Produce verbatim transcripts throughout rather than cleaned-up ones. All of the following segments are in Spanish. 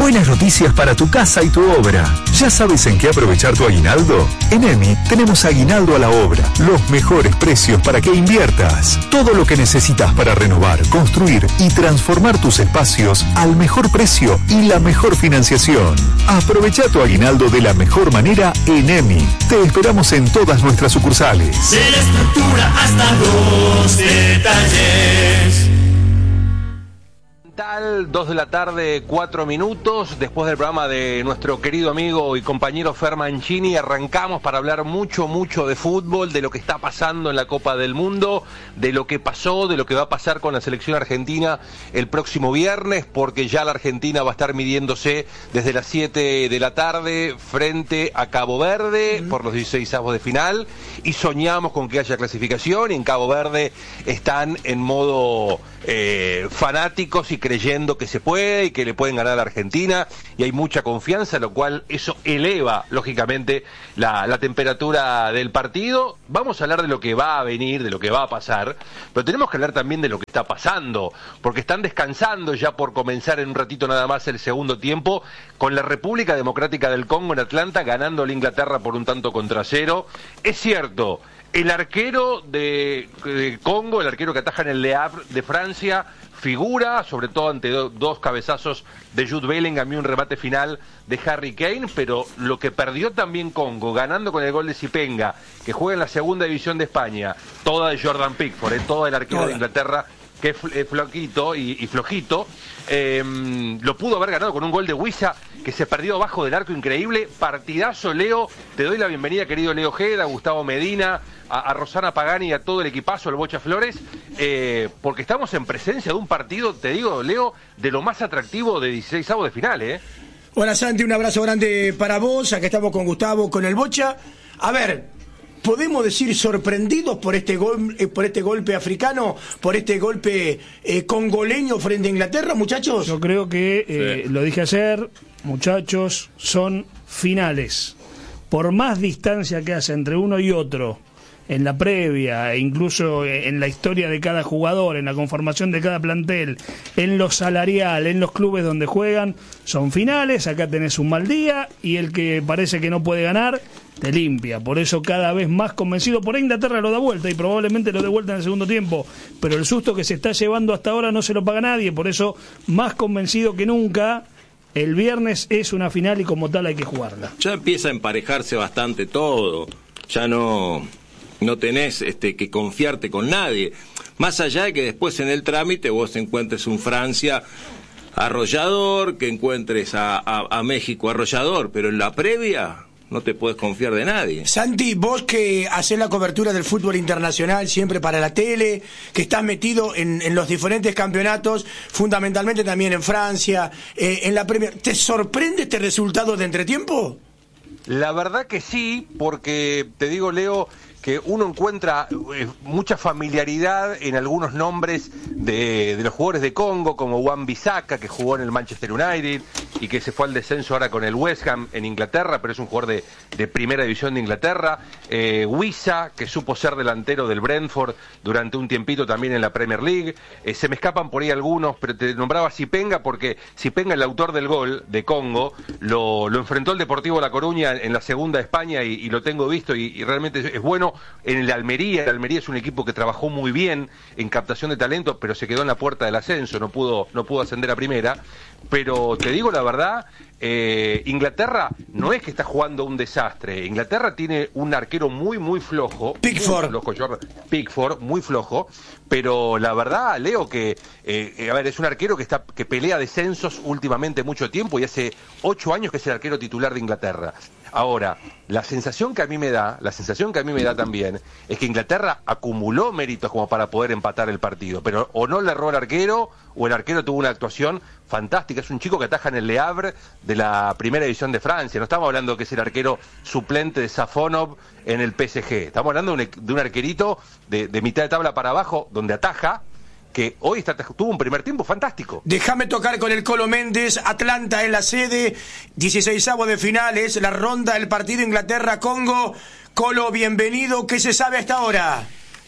Buenas noticias para tu casa y tu obra. ¿Ya sabes en qué aprovechar tu aguinaldo? En EMI tenemos aguinaldo a la obra. Los mejores precios para que inviertas. Todo lo que necesitas para renovar, construir y transformar tus espacios al mejor precio y la mejor financiación. Aprovecha tu aguinaldo de la mejor manera en EMI. Te esperamos en todas nuestras sucursales. De la estructura hasta los detalles. Dos de la tarde, cuatro minutos, después del programa de nuestro querido amigo y compañero Fer Mancini, arrancamos para hablar mucho, mucho de fútbol, de lo que está pasando en la Copa del Mundo, de lo que pasó, de lo que va a pasar con la selección argentina el próximo viernes, porque ya la Argentina va a estar midiéndose desde las siete de la tarde frente a Cabo Verde por los dieciseisavos de final, y soñamos con que haya clasificación, y en Cabo Verde están en modo eh, fanáticos y creyendo que se puede y que le pueden ganar a la Argentina, y hay mucha confianza, lo cual eso eleva lógicamente la, la temperatura del partido. Vamos a hablar de lo que va a venir, de lo que va a pasar, pero tenemos que hablar también de lo que está pasando, porque están descansando ya por comenzar en un ratito nada más el segundo tiempo, con la República Democrática del Congo en Atlanta ganando a la Inglaterra por un tanto contra cero. Es cierto, el arquero de, de Congo, el arquero que ataja en el Le Havre de Francia, figura, sobre todo ante do, dos cabezazos de Jude Bellingham y un remate final de Harry Kane, pero lo que perdió también Congo, ganando con el gol de Zipenga, que juega en la segunda división de España, toda de Jordan Pickford, eh, toda el arquero de Inglaterra, que es eh, floquito y, y flojito, eh, lo pudo haber ganado con un gol de Wissa, que se perdió abajo del arco, increíble. Partidazo, Leo. Te doy la bienvenida, querido Leo Ojeda, Gustavo Medina, a, a Rosana Pagani y a todo el equipazo, el Bocha Flores, eh, porque estamos en presencia de un partido, te digo, Leo, de lo más atractivo de dieciseisavos de final, ¿eh? Hola, Santi, un abrazo grande para vos. Acá estamos con Gustavo, con el Bocha. A ver, ¿podemos decir sorprendidos por este gol, eh, por este golpe africano, por este golpe eh, congoleño frente a Inglaterra, muchachos? Yo creo que, eh, sí. Lo dije ayer, muchachos, son finales. Por más distancia que hace entre uno y otro en la previa, e incluso en la historia de cada jugador, en la conformación de cada plantel, en lo salarial, en los clubes donde juegan, son finales. Acá tenés un mal día y el que parece que no puede ganar te limpia. Por eso cada vez más convencido. Por ahí Inglaterra lo da vuelta y probablemente lo dé vuelta en el segundo tiempo, pero el susto que se está llevando hasta ahora no se lo paga nadie. Por eso más convencido que nunca. El viernes es una final y como tal hay que jugarla. Ya empieza a emparejarse bastante todo. Ya no, no tenés este, que confiarte con nadie. Más allá de que después en el trámite vos encuentres un Francia arrollador, que encuentres a, a, a México arrollador, pero en la previa no te puedes confiar de nadie. Santi, vos que hacés la cobertura del fútbol internacional siempre para la tele, que estás metido en, en los diferentes campeonatos, fundamentalmente también en Francia, eh, en la Premier, ¿te sorprende este resultado de entretiempo? La verdad que sí, porque te digo, Leo, que uno encuentra eh, mucha familiaridad en algunos nombres de, de los jugadores de Congo, como Wan-Bissaka, que jugó en el Manchester United y que se fue al descenso ahora con el West Ham en Inglaterra, pero es un jugador de, de primera división de Inglaterra. eh, Wissa, que supo ser delantero del Brentford durante un tiempito también en la Premier League. eh, se me escapan por ahí algunos, pero te nombraba Zipenga, porque Zipenga, el autor del gol de Congo, lo, lo enfrentó el Deportivo La Coruña en la segunda de España y, y lo tengo visto y, y realmente es, es bueno. En el Almería, el Almería es un equipo que trabajó muy bien en captación de talento, pero se quedó en la puerta del ascenso, no pudo, no pudo ascender a primera. Pero te digo la verdad, eh, Inglaterra no es que está jugando un desastre. Inglaterra tiene un arquero muy, muy flojo. Pickford. Muy flojo, Jordan. Pickford, muy flojo. Pero la verdad, Leo, que eh, a ver, es un arquero que está que pelea descensos últimamente mucho tiempo y hace ocho años que es el arquero titular de Inglaterra. Ahora, la sensación que a mí me da, la sensación que a mí me da también, es que Inglaterra acumuló méritos como para poder empatar el partido, pero o no le erró el arquero, o el arquero tuvo una actuación fantástica. Es un chico que ataja en el Le Havre de la primera división de Francia. No estamos hablando que es el arquero suplente de Safonov en el P S G. Estamos hablando de un, de un arquerito de, de mitad de tabla para abajo, donde ataja, que hoy está, tuvo un primer tiempo fantástico. Déjame tocar con el Colo Méndez. Atlanta es la sede, dieciseisavos de finales, la ronda del partido Inglaterra-Congo. Colo, bienvenido. ¿Qué se sabe hasta ahora?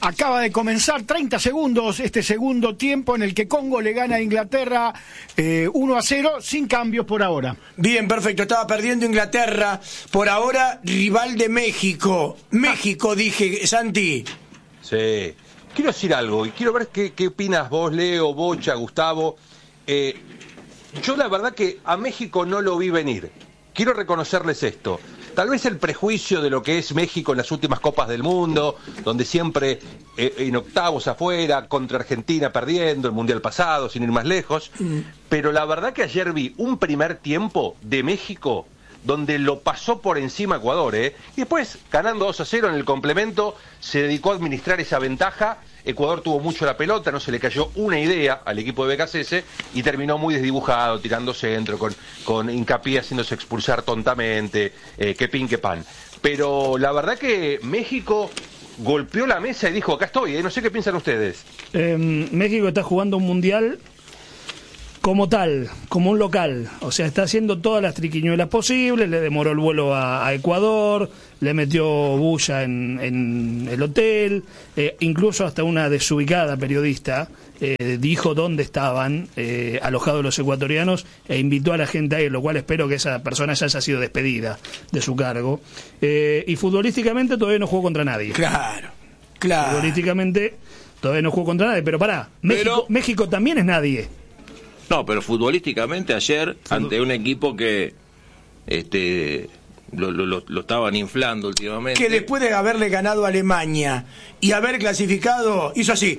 Acaba de comenzar treinta segundos este segundo tiempo en el que Congo le gana a Inglaterra eh, uno a cero sin cambios por ahora. Bien, perfecto. Estaba perdiendo Inglaterra. Por ahora, rival de México. México, dije, Santi. Sí. Quiero decir algo y quiero ver qué, qué opinas vos, Leo, Bocha, Gustavo. Eh, yo la verdad que a México no lo vi venir. Quiero reconocerles esto. Tal vez el prejuicio de lo que es México en las últimas Copas del Mundo, donde siempre eh, en octavos afuera, contra Argentina perdiendo, el Mundial pasado, sin ir más lejos. Mm. Pero la verdad que ayer vi un primer tiempo de México donde lo pasó por encima Ecuador, ¿eh? Y después, ganando dos a cero en el complemento, se dedicó a administrar esa ventaja. Ecuador tuvo mucho la pelota, no se le cayó una idea al equipo de B K C S y terminó muy desdibujado, tirando centro, con, con hincapié haciéndose expulsar tontamente, eh, que pin que pan. Pero la verdad que México golpeó la mesa y dijo, acá estoy, ¿eh? No sé qué piensan ustedes. Eh, México está jugando un mundial como tal, como un local, o sea, está haciendo todas las triquiñuelas posibles, le demoró el vuelo a, a Ecuador, le metió bulla en, en el hotel, eh, incluso hasta una desubicada periodista eh, dijo dónde estaban eh, alojados los ecuatorianos e invitó a la gente a ir, lo cual espero que esa persona ya haya sido despedida de su cargo. Eh, y futbolísticamente todavía no jugó contra nadie. Claro, claro. Futbolísticamente todavía no jugó contra nadie, pero pará, México, pero... México también es nadie. No, pero futbolísticamente ayer, ante un equipo que este lo, lo, lo estaban inflando últimamente. Que después de haberle ganado a Alemania y haber clasificado, hizo así.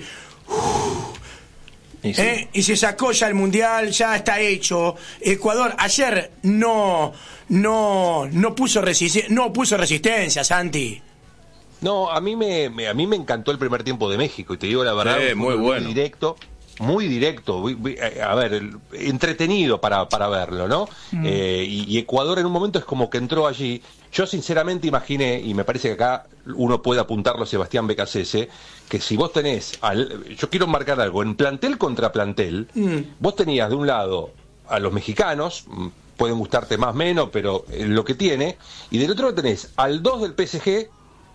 Y, sí. ¿eh? Y se sacó ya el Mundial, ya está hecho. Ecuador ayer no, no, no puso resistencia, no puso resistencia, Santi. No, a mí me, me, a mí me encantó el primer tiempo de México, y te digo la verdad, sí, muy bueno. Directo. Muy directo, a ver, entretenido para, para verlo, ¿no? Mm. Eh, y, y Ecuador en un momento es como que entró allí. Yo sinceramente imaginé, y me parece que acá uno puede apuntarlo a Sebastián B K C S, que si vos tenés, al, yo quiero marcar algo, en plantel contra plantel, mm. vos tenías de un lado a los mexicanos, pueden gustarte más o menos, pero lo que tiene, y del otro tenés al dos del P S G,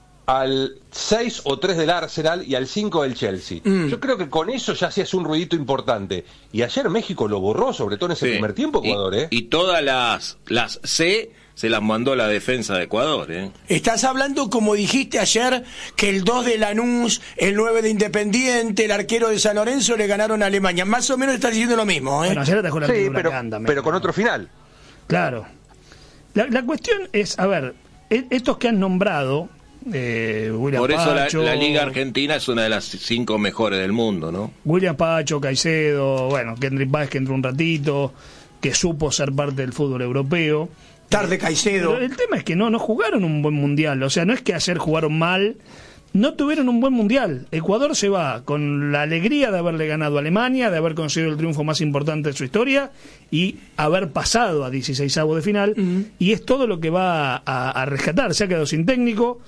al seis o tres del Arsenal y al cinco del Chelsea. Mm. Yo creo que con eso ya hacías un ruidito importante. Y ayer México lo borró, sobre todo en ese sí. primer tiempo, Ecuador, y, ¿eh? Y todas las, las C se las mandó la defensa de Ecuador, ¿eh? Estás hablando, como dijiste ayer, que el dos de Lanús, el nueve de Independiente, el arquero de San Lorenzo le ganaron a Alemania. Más o menos estás diciendo lo mismo, ¿eh? Bueno, ayer atajó la sí, pero, anda, pero con otro final. Claro. La, la cuestión es, a ver, estos que han nombrado... Eh, Por eso Pacho, la, la Liga Argentina es una de las cinco mejores del mundo, ¿no? William Pacho, Caicedo, bueno, Kendrick Vázquez que entró un ratito, que supo ser parte del fútbol europeo. Tarde Caicedo. Pero el tema es que no, no jugaron un buen mundial, o sea, no es que ayer jugaron mal, no tuvieron un buen mundial. Ecuador se va con la alegría de haberle ganado a Alemania, de haber conseguido el triunfo más importante de su historia y haber pasado a dieciseisavos de final, uh-huh. y es todo lo que va a, a rescatar. Se ha quedado sin técnico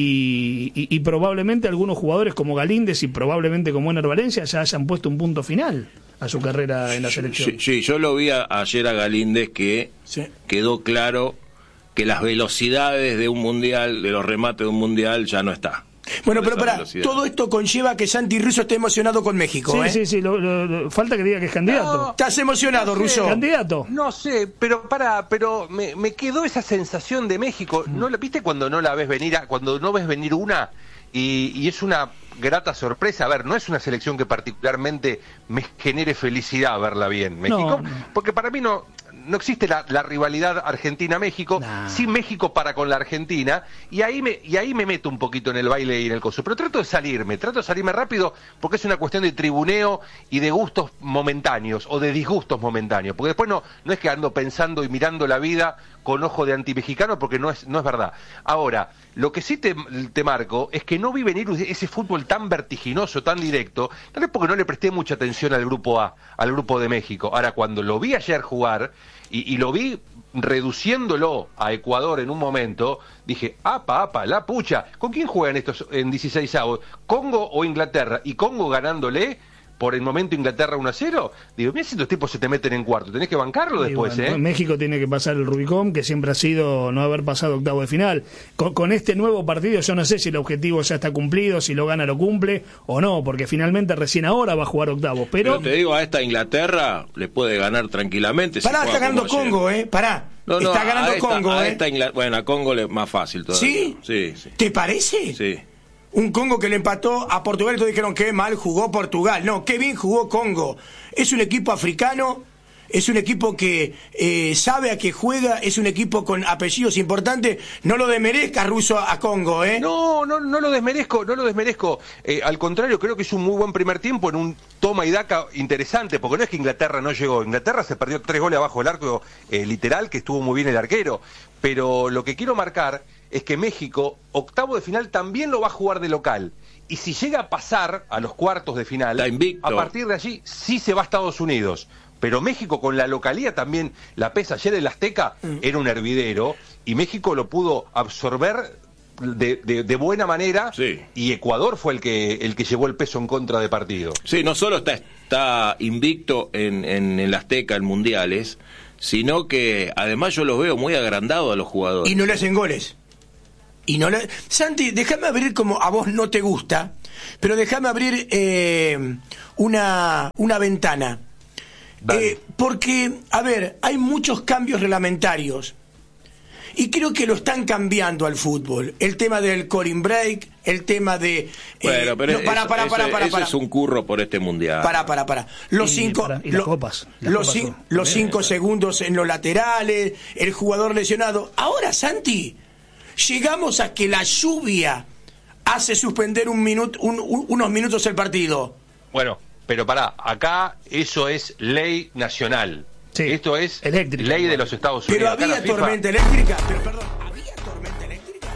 y, y, y probablemente algunos jugadores como Galíndez y probablemente como Ener Valencia ya hayan puesto un punto final a su carrera en la selección. Sí, sí, yo lo vi a, ayer a Galíndez que sí. quedó claro que las velocidades de un mundial, de los remates de un mundial ya no está. Bueno, pero para todo esto conlleva que Santi Russo esté emocionado con México, sí, ¿eh? Sí, sí, lo, lo, lo, falta que diga que es candidato. No, ¿estás emocionado, no Russo? ¿Candidato? No sé, pero para, pero me, me quedó esa sensación de México. ¿No la viste cuando no la ves venir, a, cuando no ves venir una y, y es una grata sorpresa? A ver, no es una selección que particularmente me genere felicidad verla bien, México, no, no. porque para mí no no existe la, la rivalidad Argentina-México, nah. sí México para con la Argentina, y ahí me y ahí me meto un poquito en el baile y en el coso, pero trato de salirme, trato de salirme rápido, porque es una cuestión de tribuneo y de gustos momentáneos, o de disgustos momentáneos, porque después no, no es que ando pensando y mirando la vida con ojo de antimexicano, porque no es, no es verdad. Ahora, lo que sí te, te marco es que no vi venir ese fútbol tan vertiginoso, tan directo, tal vez porque no le presté mucha atención al grupo A, al grupo de México. Ahora, cuando lo vi ayer jugar, y, y lo vi reduciéndolo a Ecuador en un momento, dije, apa, apa, la pucha, ¿con quién juegan estos en dieciseisavos? ¿Congo o Inglaterra? Y Congo ganándole, por el momento Inglaterra uno a cero, digo, mira si estos tipos se te meten en cuarto, tenés que bancarlo Y después, bueno, ¿eh? México tiene que pasar el Rubicón, que siempre ha sido no haber pasado octavo de final. Con, con este nuevo partido yo no sé si el objetivo ya está cumplido, si lo gana lo cumple o no, porque finalmente recién ahora va a jugar octavo. Pero, Pero te digo, a esta Inglaterra le puede ganar tranquilamente. Pará, si está ganando como ayer. Congo, ¿eh? Pará. No, no, está ganando a esta, Congo, a ¿eh? esta Ingla... Bueno, a Congo le es más fácil todavía. ¿Sí? Sí, sí. ¿Te parece? Sí. Un Congo que le empató a Portugal y todos dijeron que mal jugó Portugal. No, qué bien jugó Congo. Es un equipo africano, es un equipo que eh, sabe a qué juega, es un equipo con apellidos importantes. No lo desmerezca Russo a Congo, ¿eh? No, no, no lo desmerezco, no lo desmerezco. Eh, al contrario, creo que es un muy buen primer tiempo en un toma y daca interesante, porque no es que Inglaterra no llegó. Inglaterra se perdió tres goles abajo del arco, eh, literal, que estuvo muy bien el arquero. Pero lo que quiero marcar es que México, octavo de final, también lo va a jugar de local. Y si llega a pasar a los cuartos de final, Está invicto. a partir de allí sí se va a Estados Unidos. Pero México con la localía también la pesa. Ayer el Azteca era un hervidero y México lo pudo absorber de, de, de buena manera, Sí. y Ecuador fue el que el que llevó el peso en contra de partido. Sí, no solo está, está invicto en, en el Azteca en mundiales, sino que además yo los veo muy agrandados a los jugadores. Y no le hacen goles. Y no le... Santi, déjame abrir, como a vos no te gusta, pero déjame abrir eh, una, una ventana. Eh, porque, a ver, hay muchos cambios reglamentarios y creo que lo están cambiando al fútbol. El tema del calling break, el tema de... Eh, Bueno, pero no, para, eso, para, eso- para, para, eso para. es un curro por este mundial. Para, para, para. Los Y cinco, para- y las lo- copas, las los, copas cin- son- los cinco segundos en los laterales, el jugador lesionado. Ahora, Santi, llegamos a que la lluvia hace suspender un minuto, un- un- unos minutos el partido. Bueno, pero pará, acá eso es ley nacional. Sí, Esto es eléctrica. ley de los Estados Pero Unidos. Acá había la FIFA- tormenta eléctrica. Pero perdón, ¿había tormenta eléctrica?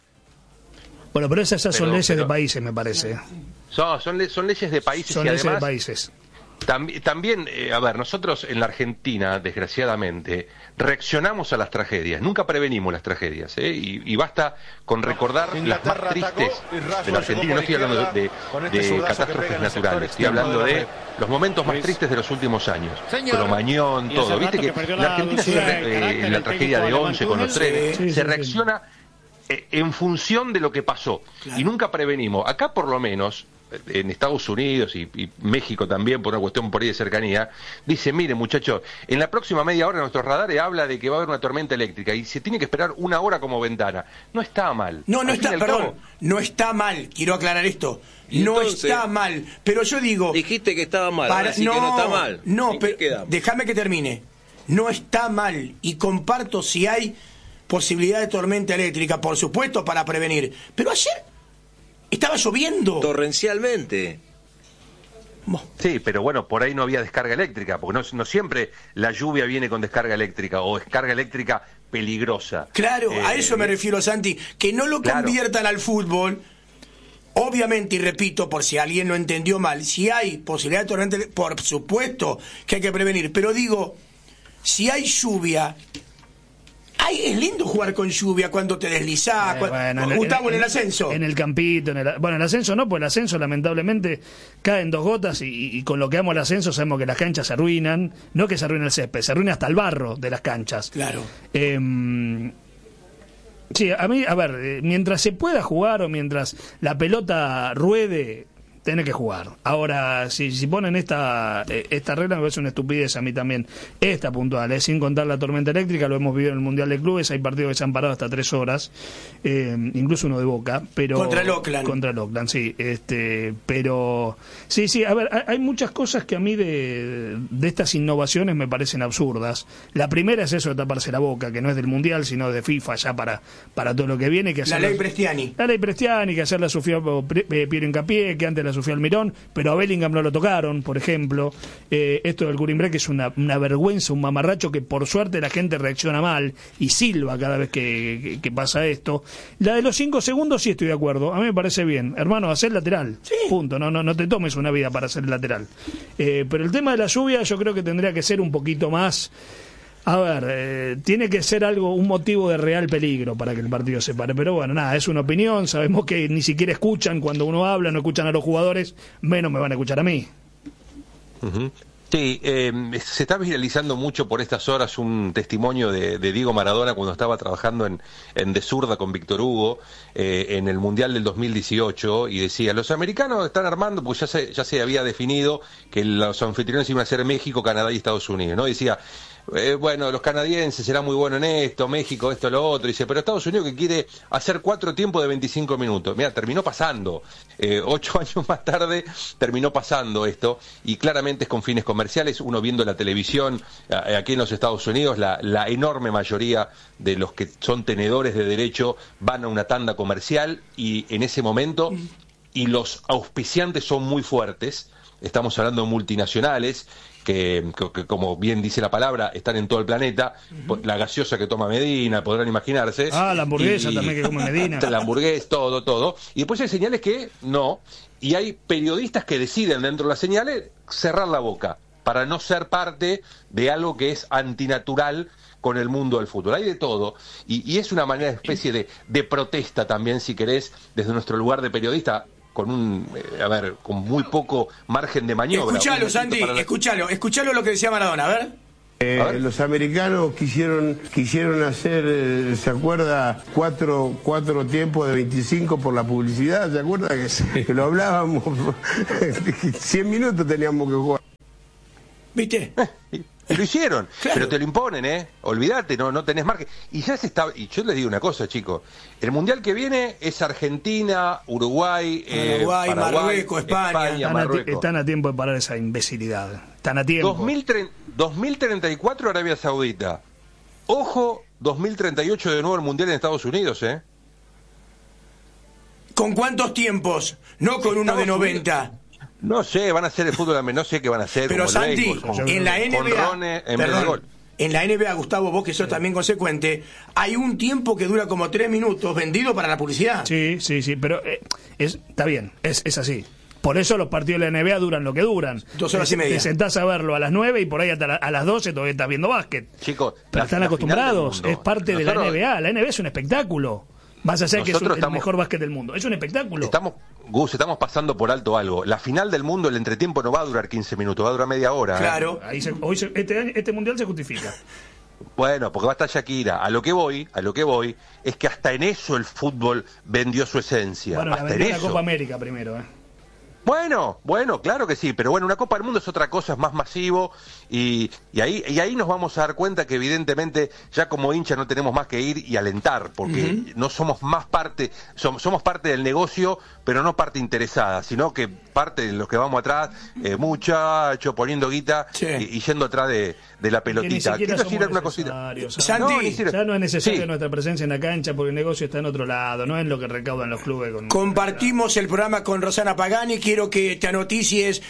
bueno, pero esas ya son Pero- leyes de pero- países, me parece. Son, son, le- son leyes de países Son y leyes además... de países. Tambi- También, eh, a ver, nosotros en la Argentina, desgraciadamente, reaccionamos a las tragedias, nunca prevenimos las tragedias, ¿eh? y, y basta con recordar las más tristes de la Argentina. No estoy hablando de, de- de catástrofes naturales, estoy hablando de los momentos más tristes de los últimos años. Cromañón, todo. Viste que la Argentina, se re- eh, en la tragedia de Once con los trenes, Sí, sí, se sí. reacciona eh, en función de lo que pasó, y nunca prevenimos. Acá, por lo menos, en Estados Unidos y, y México también, por una cuestión por ahí de cercanía, dice, mire muchachos, en la próxima media hora nuestros radares habla de que va a haber una tormenta eléctrica y se tiene que esperar una hora como ventana. No está mal. No, no Al fin está, y al perdón, cabo, no está mal, quiero aclarar esto. ¿Y No entonces? está mal, pero yo digo... Dijiste que estaba mal, para- ahora sí que no está mal. No, ¿En qué pero quedamos? déjame que termine. No está mal y comparto si hay posibilidad de tormenta eléctrica, por supuesto, para prevenir. Pero ayer estaba lloviendo. Torrencialmente. sí, pero bueno, por ahí no había descarga eléctrica, porque no, no siempre la lluvia viene con descarga eléctrica o descarga eléctrica peligrosa. Claro, a Eh, eso me refiero, Santi. Que no lo claro. conviertan al fútbol. Obviamente, y repito, por si alguien lo entendió mal, si hay posibilidad de tormenta, por supuesto que hay que prevenir. Pero digo, si hay lluvia, ay, es lindo jugar con lluvia cuando te deslizás. Eh, cuando- bueno, en- Gustavo, en, en- el ascenso. En el campito, en el, bueno, el ascenso no, pues el ascenso lamentablemente cae en dos gotas y, y con lo que amo el ascenso sabemos que las canchas se arruinan, no que se arruina el césped, se arruina hasta el barro de las canchas. Claro. Eh, sí, a mí, a ver, eh, mientras se pueda jugar o mientras la pelota ruede, tiene que jugar. Ahora, si, si ponen esta eh, esta regla, me parece una estupidez a mí también. Esta puntual, eh, sin contar la tormenta eléctrica, lo hemos vivido en el Mundial de Clubes, hay partidos que se han parado hasta tres horas, eh, incluso uno de Boca, pero... Contra el Oakland. Contra el Oakland, sí. Este, pero, sí, sí, a ver, hay, hay muchas cosas que a mí de, de estas innovaciones me parecen absurdas. La primera es eso de taparse la boca, que no es del Mundial, sino de FIFA, ya para, para todo lo que viene. Que La hacerla- ley Prestiani. la ley Prestiani, que hacerla sufrió eh, Piero Hincapié, que antes la sufrió Almirón, pero a Bellingham no lo tocaron, por ejemplo. Eh, esto del Curing Break es una, una vergüenza, un mamarracho que por suerte la gente reacciona mal y silba cada vez que, que, que pasa esto. La de los cinco segundos sí estoy de acuerdo, a mí me parece bien. Hermano, hacer lateral, Sí. punto, no, no, no te tomes una vida para hacer lateral. Eh, pero el tema de la lluvia yo creo que tendría que ser un poquito más... A ver, eh, tiene que ser algo, un motivo de real peligro para que el partido se pare. Pero bueno, nada, es una opinión. Sabemos que ni siquiera escuchan cuando uno habla, no escuchan a los jugadores, menos me van a escuchar a mí. Uh-huh. Sí, eh, se está viralizando mucho por estas horas un testimonio de, de Diego Maradona cuando estaba trabajando en, en De Zurda con Víctor Hugo eh, en el Mundial del dos mil dieciocho, y decía, los americanos están armando, pues ya se, ya se había definido que los anfitriones iban a ser México, Canadá y Estados Unidos, ¿no? Decía, eh, bueno, los canadienses serán muy buenos en esto, México esto, lo otro, dice, pero Estados Unidos que quiere hacer cuatro tiempos de veinticinco minutos. Mira, terminó pasando, eh, ocho años más tarde terminó pasando esto, y claramente es con fines comerciales. Uno viendo la televisión eh, aquí en los Estados Unidos, la, la enorme mayoría de los que son tenedores de derecho van a una tanda comercial, y en ese momento, y los auspiciantes son muy fuertes, estamos hablando de multinacionales, Que, que como bien dice la palabra, están en todo el planeta. Uh-huh. La gaseosa que toma Medina, podrán imaginarse. Ah, la hamburguesa y, también que come Medina. La hamburguesa, todo, todo. Y después hay señales que no. Y hay periodistas que deciden dentro de las señales cerrar la boca para no ser parte de algo que es antinatural con el mundo del fútbol. Hay de todo. Y, y es una manera, especie de, de protesta también, si querés, desde nuestro lugar de periodista, con un, eh, a ver, con muy poco margen de maniobra. Escuchalo, Santi, la... escuchalo, escuchalo lo que decía Maradona, a ver. Eh, a ver. Los americanos quisieron quisieron hacer, eh, ¿se acuerda? Cuatro, cuatro tiempos de veinticinco por la publicidad, ¿se acuerda? Que, sí. que lo hablábamos, cien minutos teníamos que jugar. ¿Viste? Eh, lo hicieron, claro. Pero te lo imponen, ¿eh? Olvídate, no, no tenés margen. Y ya se está, y yo les digo una cosa, chicos, el mundial que viene es Argentina, Uruguay, Uruguay eh, Paraguay, Marruecos, España. España están, Marruecos. A están a tiempo de parar esa imbecilidad. Están a tiempo. dos mil treinta y cuatro Arabia Saudita. Ojo, dos mil treinta y ocho de nuevo el mundial en Estados Unidos, ¿eh? ¿Con cuántos tiempos? No con uno de noventa. No sé, van a hacer el fútbol, no sé qué van a hacer. Pero Santi, béisbol, en la N B A, Rone, en, perdón, en la N B A, Gustavo, vos que sos sí. también consecuente, hay un tiempo que dura como tres minutos vendido para la publicidad. Sí, sí, sí, pero eh, es, está bien, es, es así. Por eso los partidos de la N B A duran lo que duran. Dos horas y media. Te sentás a verlo a las nueve y por ahí hasta la, a las doce todavía estás viendo básquet. Chicos, pero la, están la acostumbrados, es parte Nosotros, de la N B A. La N B A es un espectáculo. Vas a hacer que es un, estamos, el mejor básquet del mundo. Es un espectáculo. Estamos, Gus, estamos pasando por alto algo. La final del mundo, el entretiempo no va a durar quince minutos, va a durar media hora. Claro. ¿eh? Ahí se, hoy se, este, año, este mundial se justifica. Bueno, porque va a estar Shakira. A lo que voy, a lo que voy, es que hasta en eso el fútbol vendió su esencia. Bueno, hasta la vendió en la eso. Copa América primero, ¿eh? Bueno, bueno, claro que sí, pero bueno, una Copa del Mundo es otra cosa, es más masivo, y, y ahí y ahí nos vamos a dar cuenta que evidentemente ya como hincha no tenemos más que ir y alentar, porque uh-huh. no somos más parte, somos, somos parte del negocio, pero no parte interesada, sino que parte de los que vamos atrás, eh, muchacho, poniendo guita sí. y, y yendo atrás de, de la pelotita. Quiero decir una cosita. Santi, no, ya no es necesaria sí. nuestra presencia en la cancha porque el negocio está en otro lado, no es lo que recaudan los clubes. Con Compartimos el programa con Rosana Pagani. Quiero que te anoticies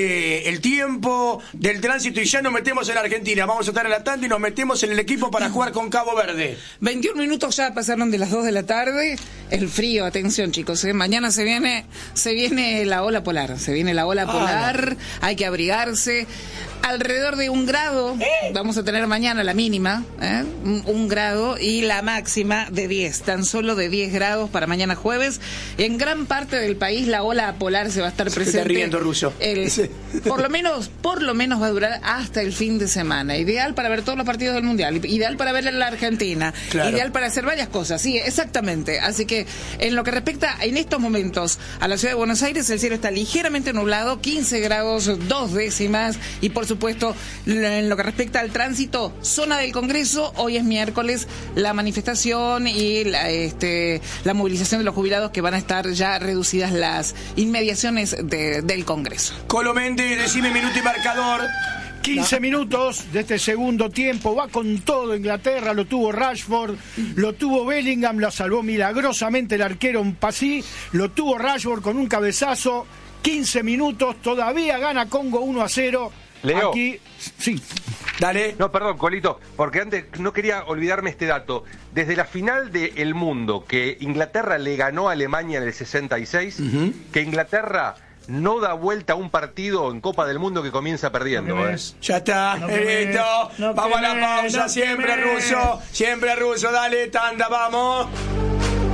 del tiempo, del tránsito, y ya nos metemos en la Argentina. Vamos a estar en la tanda y nos metemos en el equipo para jugar con Cabo Verde. veintiún minutos ya pasaron de las dos de la tarde. El frío, atención chicos, ¿eh? Mañana se viene, se viene la ola polar. Se viene la ola polar, ah, hay que abrigarse. Alrededor de un grado, ¿Eh? vamos a tener mañana la mínima, ¿eh? un, un grado, y la máxima de diez, tan solo de diez grados para mañana jueves. En gran parte del país la ola polar se va a estar presente. Se está riendo, Russo. El, sí. Por lo menos, por lo menos va a durar hasta el fin de semana. Ideal para ver todos los partidos del Mundial, ideal para ver en la Argentina, claro. ideal para hacer varias cosas, sí, exactamente. Así que en lo que respecta en estos momentos a la ciudad de Buenos Aires, el cielo está ligeramente nublado, quince grados, dos décimas, y por supuesto, en lo que respecta al tránsito, zona del Congreso, hoy es miércoles, la manifestación y la, este, la movilización de los jubilados, que van a estar ya reducidas las inmediaciones de, del Congreso. Colomente, decime minuto y marcador. quince minutos de este segundo tiempo, va con todo Inglaterra, lo tuvo Rashford, lo tuvo Bellingham, lo salvó milagrosamente el arquero Mpassi, lo tuvo Rashford con un cabezazo, quince minutos, todavía gana Congo uno a cero. Leo. Aquí, sí. Dale. No, perdón, Colito, porque antes no quería olvidarme este dato. Desde la final del mundo, que Inglaterra le ganó a Alemania en el sesenta y seis, uh-huh. que Inglaterra no da vuelta a un partido en Copa del Mundo que comienza perdiendo. ¿eh? Ya está, no listo. No vamos a la pausa, no siempre Russo, siempre Russo, dale, tanda, vamos.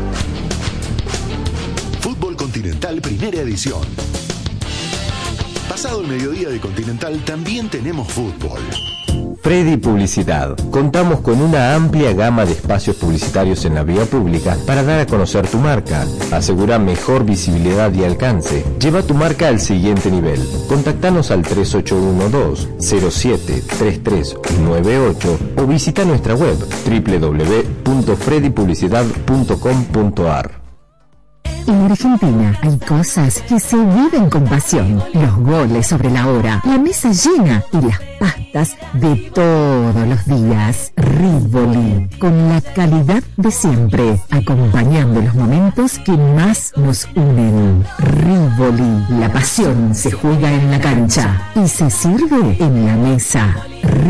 Fútbol Continental, primera edición. Pasado el mediodía de Continental también tenemos fútbol. Freddy Publicidad. Contamos con una amplia gama de espacios publicitarios en la vía pública para dar a conocer tu marca. Asegura mejor visibilidad y alcance. Lleva tu marca al siguiente nivel. Contactanos al tres ocho uno dos cero siete tres tres nueve ocho o visita nuestra web doble u doble u doble u punto freddy publicidad punto com punto a r. En Argentina hay cosas que se viven con pasión. Los goles sobre la hora, la mesa llena y las pastas de todos los días. Rivoli, con la calidad de siempre, acompañando los momentos que más nos unen. Rivoli, la pasión se juega en la cancha y se sirve en la mesa.